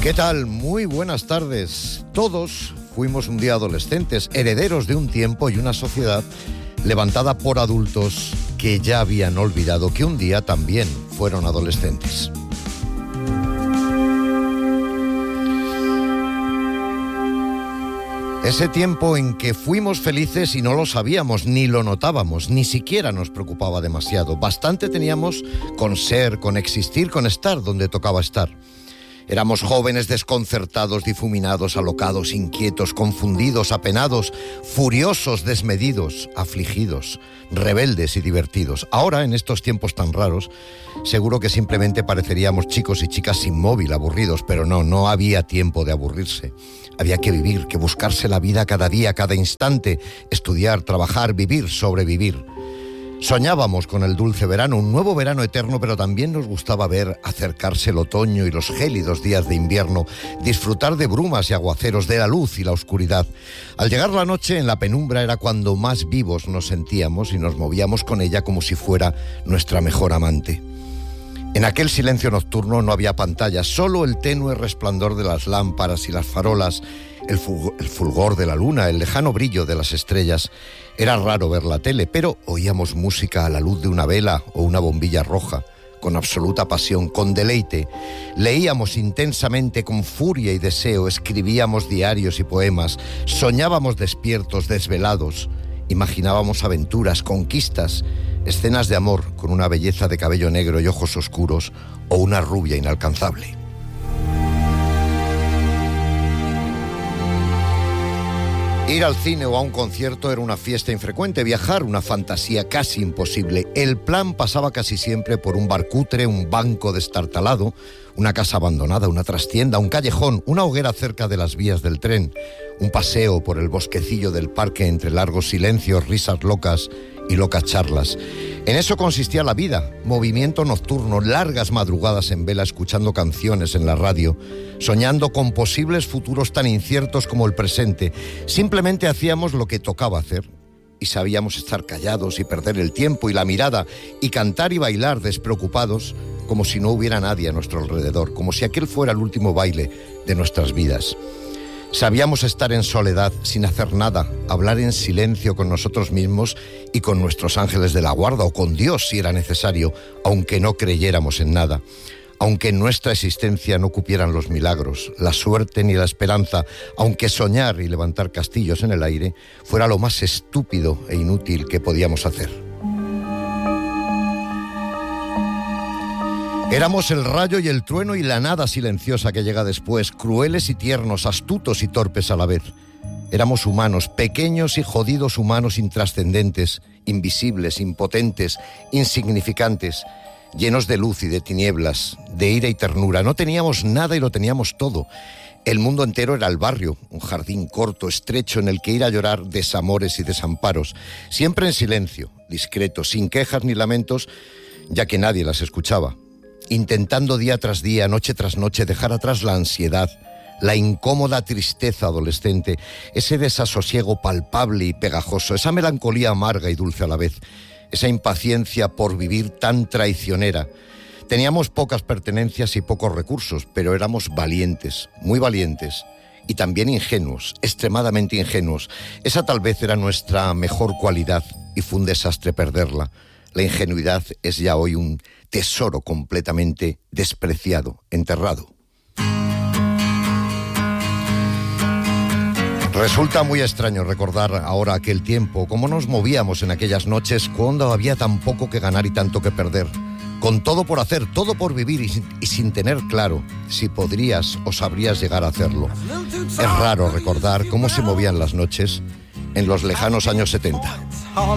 ¿Qué tal? Muy buenas tardes. Todos fuimos un día adolescentes, herederos de un tiempo y una sociedad levantada por adultos que ya habían olvidado que un día también fueron adolescentes. Ese tiempo en que fuimos felices y no lo sabíamos, ni lo notábamos, ni siquiera nos preocupaba demasiado. Bastante teníamos con ser, con existir, con estar donde tocaba estar. Éramos jóvenes desconcertados, difuminados, alocados, inquietos, confundidos, apenados, furiosos, desmedidos, afligidos, rebeldes y divertidos. Ahora, en estos tiempos tan raros, seguro que simplemente pareceríamos chicos y chicas inmóviles, aburridos, pero no había tiempo de aburrirse. Había que vivir, que buscarse la vida cada día, cada instante, estudiar, trabajar, vivir, sobrevivir. Soñábamos con el dulce verano, un nuevo verano eterno, pero también nos gustaba ver acercarse el otoño y los gélidos días de invierno, disfrutar de brumas y aguaceros, de la luz y la oscuridad. Al llegar la noche, en la penumbra era cuando más vivos nos sentíamos y nos movíamos con ella como si fuera nuestra mejor amante. En aquel silencio nocturno no había pantallas, solo el tenue resplandor de las lámparas y las farolas, el fulgor de la luna, el lejano brillo de las estrellas. Era raro ver la tele, pero oíamos música a la luz de una vela o una bombilla roja, con absoluta pasión, con deleite. Leíamos intensamente con furia y deseo, escribíamos diarios y poemas, soñábamos despiertos, desvelados, imaginábamos aventuras, conquistas, escenas de amor con una belleza de cabello negro y ojos oscuros o una rubia inalcanzable. Ir al cine o a un concierto era una fiesta infrecuente, viajar una fantasía casi imposible. El plan pasaba casi siempre por un bar cutre, un banco destartalado, una casa abandonada, una trastienda, un callejón, una hoguera cerca de las vías del tren, un paseo por el bosquecillo del parque entre largos silencios, risas locas y locas charlas. En eso consistía la vida, movimiento nocturno, largas madrugadas en vela escuchando canciones en la radio, soñando con posibles futuros tan inciertos como el presente. Simplemente hacíamos lo que tocaba hacer y sabíamos estar callados y perder el tiempo y la mirada y cantar y bailar despreocupados como si no hubiera nadie a nuestro alrededor, como si aquel fuera el último baile de nuestras vidas. Sabíamos estar en soledad, sin hacer nada, hablar en silencio con nosotros mismos y con nuestros ángeles de la guarda, o con Dios si era necesario, aunque no creyéramos en nada. Aunque en nuestra existencia no cupieran los milagros, la suerte ni la esperanza, aunque soñar y levantar castillos en el aire fuera lo más estúpido e inútil que podíamos hacer. Éramos el rayo y el trueno y la nada silenciosa que llega después, crueles y tiernos, astutos y torpes a la vez. Éramos humanos, pequeños y jodidos humanos intrascendentes, invisibles, impotentes, insignificantes, llenos de luz y de tinieblas, de ira y ternura. No teníamos nada y lo teníamos todo. El mundo entero era el barrio, un jardín corto, estrecho, en el que ir a llorar desamores y desamparos, siempre en silencio, discreto, sin quejas ni lamentos, ya que nadie las escuchaba. Intentando día tras día, noche tras noche, dejar atrás la ansiedad, la incómoda tristeza adolescente, ese desasosiego palpable y pegajoso, esa melancolía amarga y dulce a la vez, esa impaciencia por vivir tan traicionera. Teníamos pocas pertenencias y pocos recursos, pero éramos valientes, muy valientes, y también ingenuos, extremadamente ingenuos. Esa tal vez era nuestra mejor cualidad y fue un desastre perderla. La ingenuidad es ya hoy un tesoro completamente despreciado, enterrado. Resulta muy extraño recordar ahora aquel tiempo, cómo nos movíamos en aquellas noches cuando había tan poco que ganar y tanto que perder, con todo por hacer, todo por vivir y sin tener claro si podrías o sabrías llegar a hacerlo. Es raro recordar cómo se movían las noches en los lejanos años 70.